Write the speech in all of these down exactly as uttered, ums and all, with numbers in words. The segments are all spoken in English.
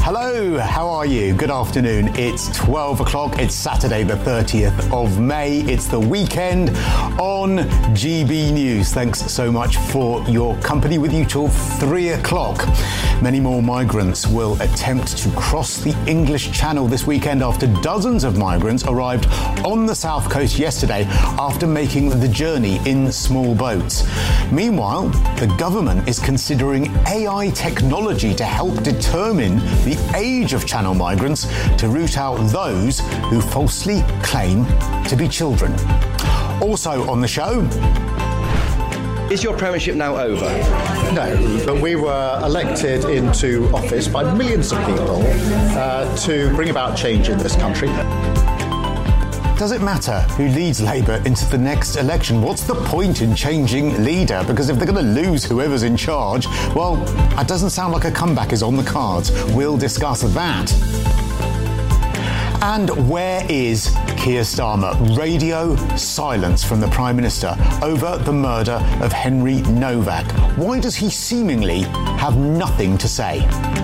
Hello, how are you? Good afternoon. It's twelve o'clock. It's Saturday the thirtieth of May. It's the weekend on G B News. Thanks so much for your company. With you till three o'clock. Many more migrants will attempt to cross the English Channel this weekend after dozens of migrants arrived on the south coast yesterday after making the journey in small boats. Meanwhile, the government is considering A I technology to help determine the age of Channel migrants to root out those who falsely claim to be children. Also on the show... Is your premiership now over? No, but we were elected into office by millions of people uh, to bring about change in this country. Does it matter who leads Labour into the next election? What's the point in changing leader? Because if they're going to lose whoever's in charge, well, it doesn't sound like a comeback is on the cards. We'll discuss that. And where is Keir Starmer? Radio silence from the Prime Minister over the murder of Henry Novak. Why does he seemingly have nothing to say?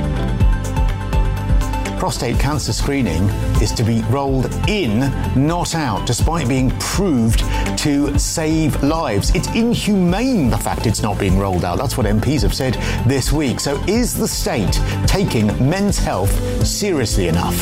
Prostate cancer screening is to be rolled in, not out, despite being proved to save lives. It's inhumane, the fact it's not being rolled out. That's what M Ps have said this week. So is the state taking men's health seriously enough?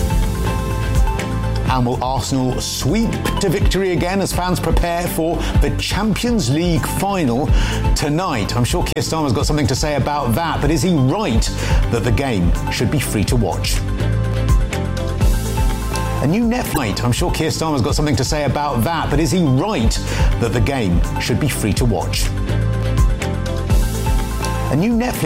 And will Arsenal sweep to victory again as fans prepare for the Champions League final tonight? I'm sure Keir Starmer's got something to say about that, but is he right that the game should be free to watch? A new Netflix. I'm sure Keir Starmer's got something to say about that, but is he right that the game should be free to watch? A new Netflix